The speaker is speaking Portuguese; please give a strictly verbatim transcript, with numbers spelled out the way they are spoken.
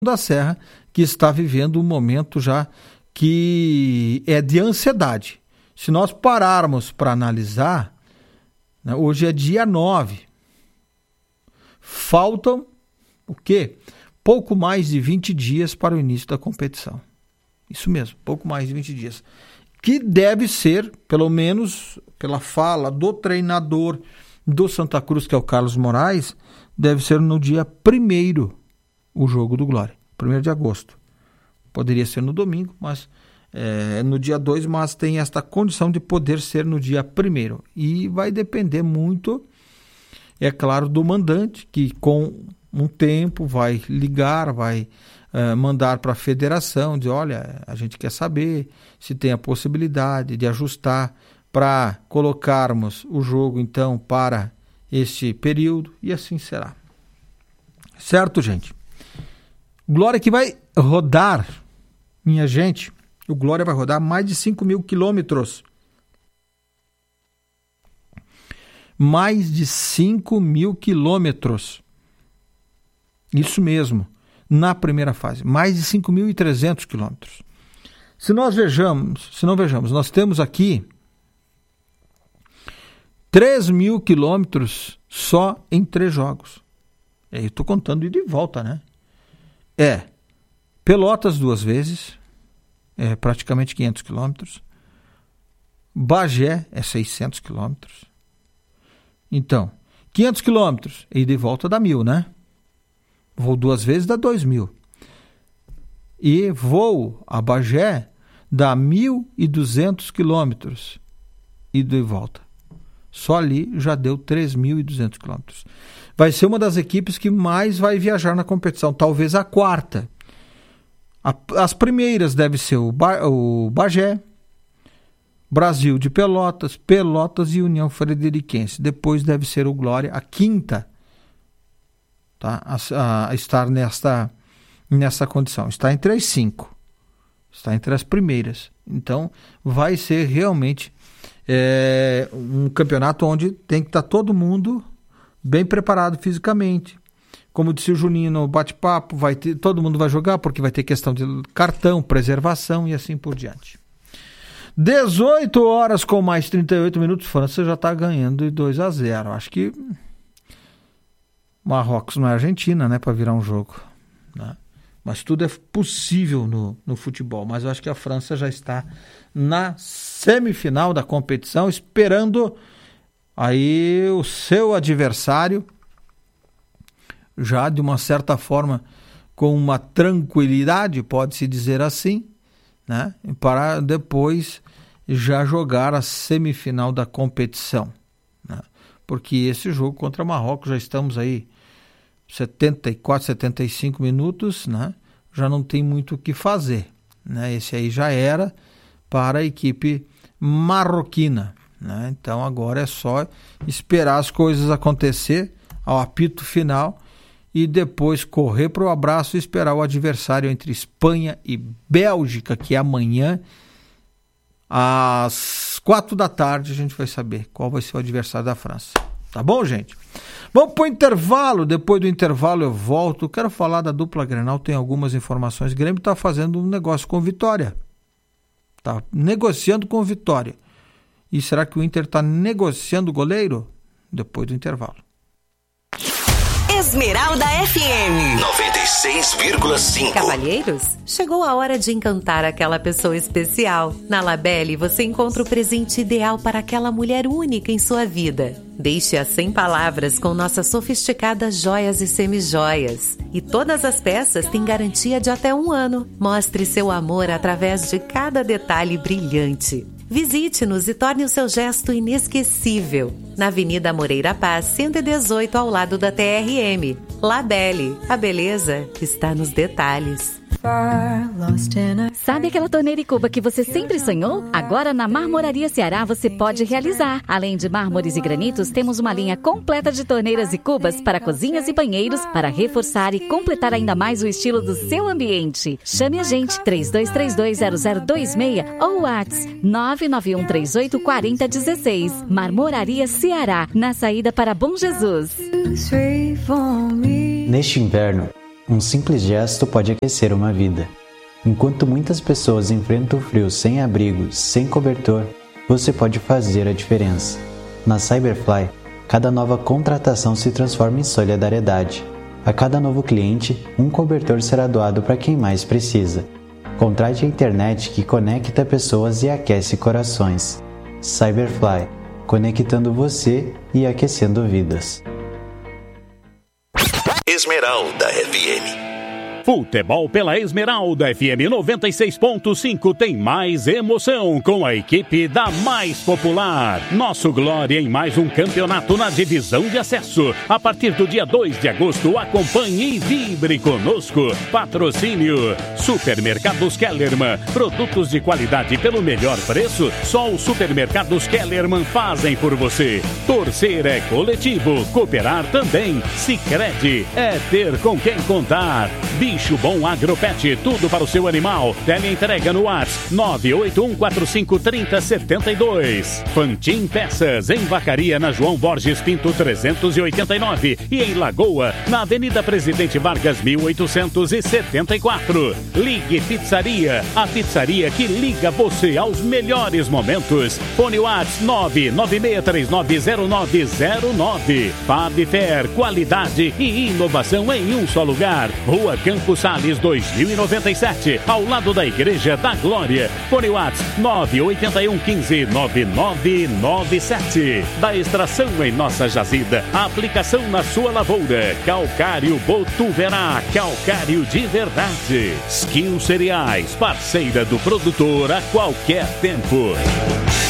da Serra, que está vivendo um momento já que é de ansiedade. Se nós pararmos para analisar, né, hoje é dia nove. Faltam o quê? Pouco mais de vinte dias para o início da competição. Isso mesmo, pouco mais de vinte dias. Que deve ser, pelo menos pela fala do treinador do Santa Cruz, que é o Carlos Moraes, deve ser no dia primeiro o jogo do Glória, primeiro de agosto. Poderia ser no domingo, mas é no dia dois, mas tem esta condição de poder ser no dia primeiro. E vai depender muito, é claro, do mandante, que com um tempo vai ligar, vai uh, mandar para a federação, dizer, olha, a gente quer saber se tem a possibilidade de ajustar para colocarmos o jogo, então, para este período, e assim será. Certo, gente? Glória que vai rodar, minha gente, o Glória vai rodar mais de cinco mil quilômetros. Mais de cinco mil quilômetros. Isso mesmo, na primeira fase. Mais de cinco mil e trezentos quilômetros. Se nós vejamos, se não vejamos, nós temos aqui três mil quilômetros só em três jogos. Eu estou contando ida e volta, né? É Pelotas duas vezes, é praticamente quinhentos quilômetros. Bagé é seiscentos quilômetros. Então, quinhentos quilômetros, ida e volta dá mil, né? Voo duas vezes dá dois mil. E voo a Bagé dá mil e duzentos quilômetros, ida e volta. Só ali já deu três mil e duzentos quilômetros. Vai ser uma das equipes que mais vai viajar na competição, talvez a quarta. A, as primeiras devem ser o, ba, o Bagé, Brasil de Pelotas, Pelotas e União Frederiquense. Depois deve ser o Glória, a quinta, tá? a, a estar nesta, nessa condição. Está entre as cinco. Está entre as primeiras. Então, vai ser realmente é, um campeonato onde tem que estar todo mundo bem preparado fisicamente. Como disse o Juninho no bate-papo, vai ter, todo mundo vai jogar porque vai ter questão de cartão, preservação e assim por diante. dezoito horas com mais trinta e oito minutos, França já está ganhando de dois a zero. Acho que Marrocos não é Argentina, né, para virar um jogo, né? Mas tudo é possível no, no futebol. Mas eu acho que a França já está na semifinal da competição, esperando aí o seu adversário, já de uma certa forma com uma tranquilidade, pode-se dizer assim, né? Para depois já jogar a semifinal da competição, né? Porque esse jogo contra Marrocos, já estamos aí setenta e quatro, setenta e cinco minutos, né? Já não tem muito o que fazer, né? Esse aí já era para a equipe marroquina, né? Então agora é só esperar as coisas acontecer ao apito final e depois correr para o abraço e esperar o adversário entre Espanha e Bélgica, que é amanhã às quatro da tarde. A gente vai saber qual vai ser o adversário da França. Tá bom, gente? Vamos para o intervalo. Depois do intervalo eu volto. Quero falar da dupla Grenal, tem algumas informações. O Grêmio está fazendo um negócio com Vitória. Está negociando com Vitória. E será que o Inter está negociando o goleiro? Depois do intervalo. Esmeralda F M noventa e seis vírgula cinco. Cavalheiros, chegou a hora de encantar aquela pessoa especial. Na Labelle você encontra o presente ideal para aquela mulher única em sua vida. Deixe-a sem palavras com nossas sofisticadas joias e semijoias. E todas as peças têm garantia de até um ano. Mostre seu amor através de cada detalhe brilhante. Visite-nos e torne o seu gesto inesquecível. Na Avenida Moreira Paz, cento e dezoito, ao lado da T R M. Labelle, a beleza está nos detalhes. Sabe aquela torneira e cuba que você sempre sonhou? Agora na Marmoraria Ceará você pode realizar. Além de mármores e granitos, temos uma linha completa de torneiras e cubas para cozinhas e banheiros para reforçar e completar ainda mais o estilo do seu ambiente. Chame a gente três dois três dois zero zero dois seis ou WhatsApp nove nove um três oito quatro zero um seis. Marmoraria Ceará, na saída para Bom Jesus. Neste inverno, Um simples gesto pode aquecer uma vida. Enquanto muitas pessoas enfrentam o frio sem abrigo, sem cobertor, você pode fazer a diferença. Na Cyberfly, cada nova contratação se transforma em solidariedade. A cada novo cliente, um cobertor será doado para quem mais precisa. Contrate a internet que conecta pessoas e aquece corações. Cyberfly, conectando você e aquecendo vidas. Esmeralda F M. Futebol pela Esmeralda F M noventa e seis ponto cinco tem mais emoção com a equipe da mais popular. Nosso Glória em mais um campeonato na divisão de acesso. A partir do dia dois de agosto, acompanhe e vibre conosco. Patrocínio Supermercados Kellerman. Produtos de qualidade pelo melhor preço, só os Supermercados Kellerman fazem por você. Torcer é coletivo, cooperar também. Sicredi é ter com quem contar. Bicho Bom Agropet, tudo para o seu animal. Teleentrega no WhatsApp nove oito um quatro cinco três zero sete dois. Fantin Peças, em Vacaria, na João Borges Pinto trezentos e oitenta e nove. E em Lagoa, na Avenida Presidente Vargas mil oitocentos e setenta e quatro. Ligue Pizzaria, a pizzaria que liga você aos melhores momentos. Fone WhatsApp nove nove seis três nove zero nove zero nove. Fabfer, qualidade e inovação em um só lugar. Rua Campos Sales dois mil e noventa e sete, ao lado da Igreja da Glória. Fone WhatsApp nove oito um um cinco nove nove nove sete. Da extração em nossa jazida, a aplicação na sua lavoura. Calcário Botuverá, calcário de verdade. Skill Cereais, parceira do produtor a qualquer tempo.